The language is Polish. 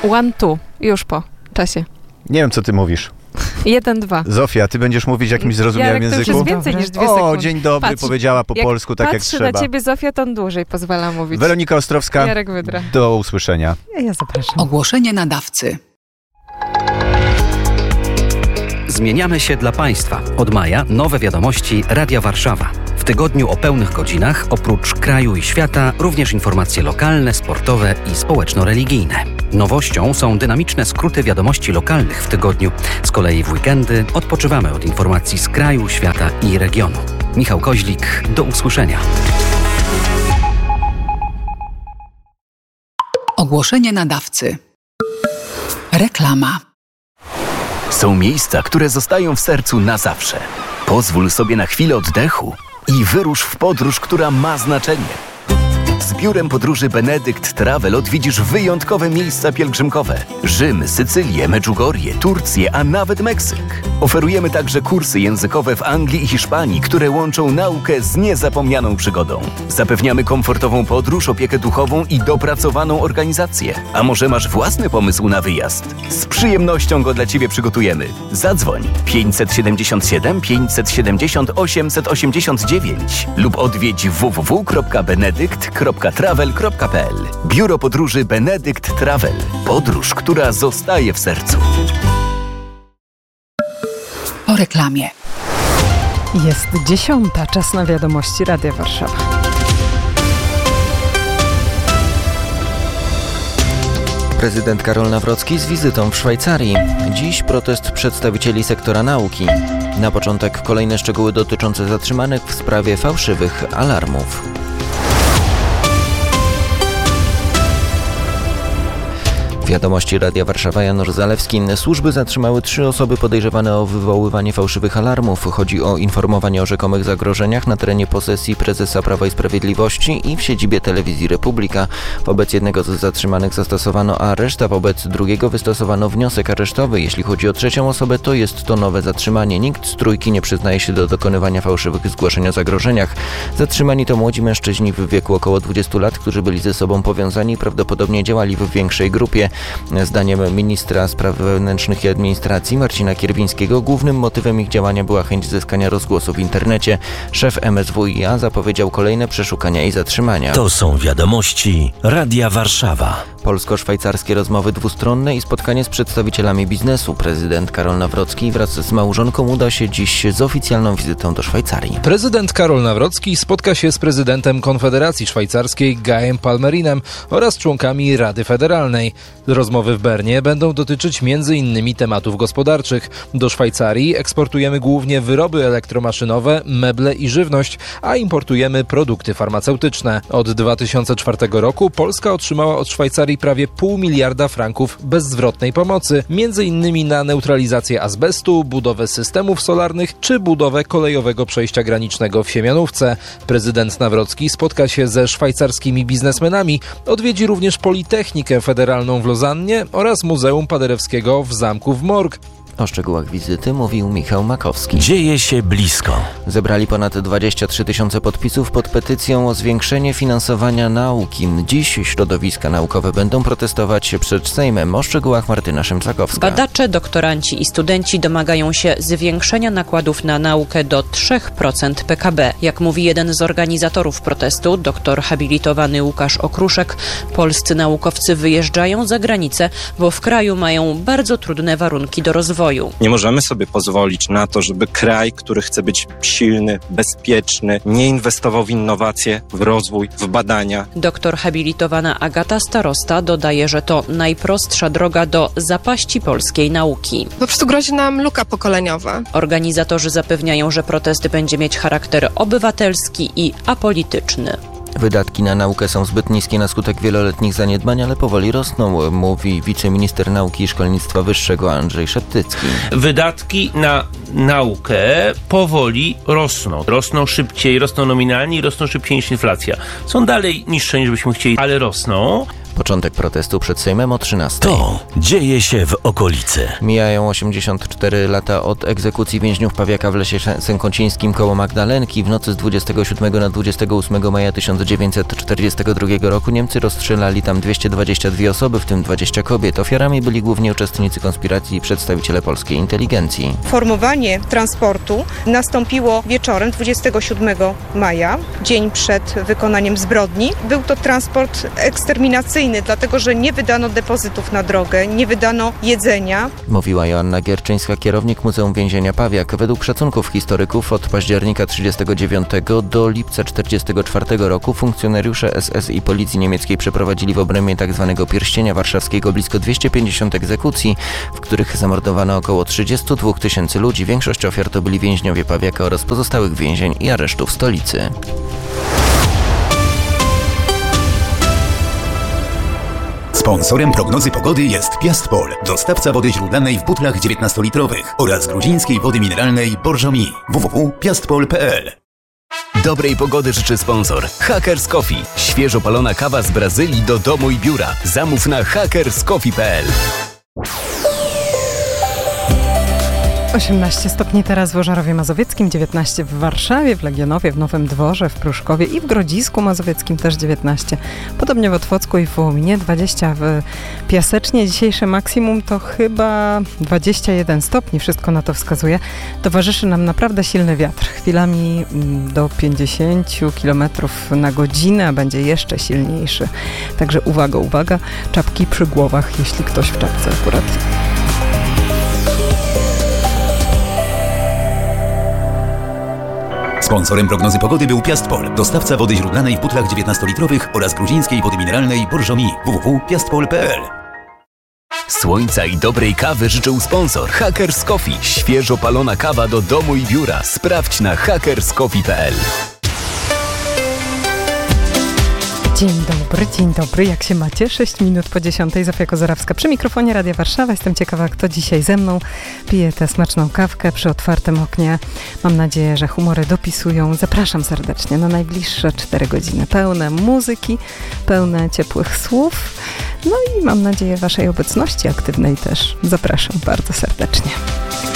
1, 2. Już po czasie. Nie wiem, co ty mówisz. 1, 2. Zofia, ty będziesz mówić w jakimś zrozumiałym Jarek, to już języku? jest więcej niż 2 sekundy. O, dzień dobry, powiedziała po polsku tak jak trzeba. Patrzy na ciebie Zofia, to on dłużej pozwala mówić. Weronika Ostrowska, Jarek Wydra. do usłyszenia. Ja zapraszam. Ogłoszenie nadawcy. Zmieniamy się dla Państwa. Od maja nowe wiadomości Radia Warszawa. W tygodniu o pełnych godzinach, oprócz kraju i świata, również informacje lokalne, sportowe i społeczno-religijne. Nowością są dynamiczne skróty wiadomości lokalnych w tygodniu. Z kolei w weekendy odpoczywamy od informacji z kraju, świata i regionu. Michał Koźlik, do usłyszenia. Ogłoszenie nadawcy. Reklama. Są miejsca, które zostają w sercu na zawsze. Pozwól sobie na chwilę oddechu i wyrusz w podróż, która ma znaczenie. Z biurem podróży Benedykt Travel odwiedzisz wyjątkowe miejsca pielgrzymkowe. Rzym, Sycylię, Medjugorje, Turcję, a nawet Meksyk. Oferujemy także kursy językowe w Anglii i Hiszpanii, które łączą naukę z niezapomnianą przygodą. Zapewniamy komfortową podróż, opiekę duchową i dopracowaną organizację. A może masz własny pomysł na wyjazd? Z przyjemnością go dla Ciebie przygotujemy. Zadzwoń 577 570 889 lub odwiedź www.benedykt.travel.pl. Biuro podróży Benedykt Travel. Podróż, która zostaje w sercu. Po reklamie. Jest 10:00, czas na wiadomości Radia Warszawa. Prezydent Karol Nawrocki z wizytą w Szwajcarii. Dziś protest przedstawicieli sektora nauki. Na początek kolejne szczegóły dotyczące zatrzymanych w sprawie fałszywych alarmów. Wiadomości Radia Warszawa, Janusz Zalewski. Służby zatrzymały 3 osoby podejrzewane o wywoływanie fałszywych alarmów. Chodzi o informowanie o rzekomych zagrożeniach na terenie posesji prezesa Prawa i Sprawiedliwości i w siedzibie Telewizji Republika. Wobec jednego z zatrzymanych zastosowano areszt, a wobec drugiego wystosowano wniosek aresztowy. Jeśli chodzi o 3. osobę, to jest to nowe zatrzymanie. Nikt z trójki nie przyznaje się do dokonywania fałszywych zgłoszeń o zagrożeniach. Zatrzymani to młodzi mężczyźni w wieku około 20 lat, którzy byli ze sobą powiązani i prawdopodobnie działali w większej grupie. Zdaniem ministra spraw wewnętrznych i administracji Marcina Kierwińskiego głównym motywem ich działania była chęć zyskania rozgłosu w internecie. Szef MSWiA zapowiedział kolejne przeszukania i zatrzymania. To są wiadomości Radia Warszawa. Polsko-szwajcarskie rozmowy dwustronne i spotkanie z przedstawicielami biznesu. Prezydent Karol Nawrocki wraz z małżonką uda się dziś z oficjalną wizytą do Szwajcarii. Prezydent Karol Nawrocki spotka się z prezydentem Konfederacji Szwajcarskiej Guiem Palmerinem oraz członkami Rady Federalnej. Rozmowy w Bernie będą dotyczyć m.in. tematów gospodarczych. Do Szwajcarii eksportujemy głównie wyroby elektromaszynowe, meble i żywność, a importujemy produkty farmaceutyczne. Od 2004 roku Polska otrzymała od Szwajcarii prawie 0,5 miliarda franków bezzwrotnej pomocy, m.in. na neutralizację azbestu, budowę systemów solarnych czy budowę kolejowego przejścia granicznego w Siemianówce. Prezydent Nawrocki spotka się ze szwajcarskimi biznesmenami, odwiedzi również Politechnikę Federalną w Lozannie oraz Muzeum Paderewskiego w zamku w Morg. O szczegółach wizyty mówił Michał Makowski. Dzieje się blisko. Zebrali ponad 23 000 podpisów pod petycją o zwiększenie finansowania nauki. Dziś środowiska naukowe będą protestować przed Sejmem. O szczegółach Martyna Szymczakowska. Badacze, doktoranci i studenci domagają się zwiększenia nakładów na naukę do 3% PKB. Jak mówi jeden z organizatorów protestu, doktor habilitowany Łukasz Okruszek, polscy naukowcy wyjeżdżają za granicę, bo w kraju mają bardzo trudne warunki do rozwoju. Nie możemy sobie pozwolić na to, żeby kraj, który chce być silny, bezpieczny, nie inwestował w innowacje, w rozwój, w badania. Doktor habilitowana Agata Starosta dodaje, że to najprostsza droga do zapaści polskiej nauki. Po prostu grozi nam luka pokoleniowa. Organizatorzy zapewniają, że protest będzie mieć charakter obywatelski i apolityczny. Wydatki na naukę są zbyt niskie na skutek wieloletnich zaniedbań, ale powoli rosną, mówi wiceminister nauki i szkolnictwa wyższego Andrzej Szeptycki. Wydatki na naukę powoli rosną. Rosną szybciej, rosną nominalnie i rosną szybciej niż inflacja. Są dalej niższe niż byśmy chcieli, ale rosną. Początek protestu przed Sejmem o 13:00. To dzieje się w okolicy. Mijają 84 lata od egzekucji więźniów Pawiaka w Lesie Sękocińskim koło Magdalenki. W nocy z 27 na 28 maja 1942 roku Niemcy rozstrzelali tam 222 osoby, w tym 20 kobiet. Ofiarami byli głównie uczestnicy konspiracji i przedstawiciele polskiej inteligencji. Formowanie transportu nastąpiło wieczorem 27 maja, dzień przed wykonaniem zbrodni. Był to transport eksterminacyjny, dlatego że nie wydano depozytów na drogę, nie wydano jedzenia. Mówiła Joanna Gierczyńska, kierownik Muzeum Więzienia Pawiak. Według szacunków historyków od października 1939 do lipca 1944 roku funkcjonariusze SS i policji niemieckiej przeprowadzili w obrębie tzw. pierścienia warszawskiego blisko 250 egzekucji, w których zamordowano około 32 tysięcy ludzi. Większość ofiar to byli więźniowie Pawiaka oraz pozostałych więzień i aresztów stolicy. Sponsorem prognozy pogody jest Piastpol, dostawca wody źródlanej w butlach 19-litrowych oraz gruzińskiej wody mineralnej Borjomi. www.piastpol.pl. Dobrej pogody życzy sponsor Hackers Coffee. Świeżo palona kawa z Brazylii do domu i biura. Zamów na hackerscoffee.pl. 18 stopni teraz w Ożarowie Mazowieckim, 19 w Warszawie, w Legionowie, w Nowym Dworze, w Pruszkowie i w Grodzisku Mazowieckim też 19. Podobnie w Otwocku i w Wołominie, 20 w Piasecznie. Dzisiejsze maksimum to chyba 21 stopni, wszystko na to wskazuje. Towarzyszy nam naprawdę silny wiatr, chwilami do 50 km na godzinę, a będzie jeszcze silniejszy. Także uwaga, uwaga, czapki przy głowach, jeśli ktoś w czapce akurat. Sponsorem prognozy pogody był Piastpol, dostawca wody źródlanej w butlach 19-litrowych oraz gruzińskiej wody mineralnej Borjomi. www.piastpol.pl. Słońca i dobrej kawy życzył sponsor Hackers Coffee. Świeżo palona kawa do domu i biura. Sprawdź na hackerscoffee.pl. Dzień dobry, jak się macie? 6 minut po 10, Zofia Kozarawska przy mikrofonie Radia Warszawa. Jestem ciekawa, kto dzisiaj ze mną pije tę smaczną kawkę przy otwartym oknie. Mam nadzieję, że humory dopisują. Zapraszam serdecznie na najbliższe 4 godziny. Pełne muzyki, pełne ciepłych słów. No i mam nadzieję waszej obecności aktywnej też. Zapraszam bardzo serdecznie.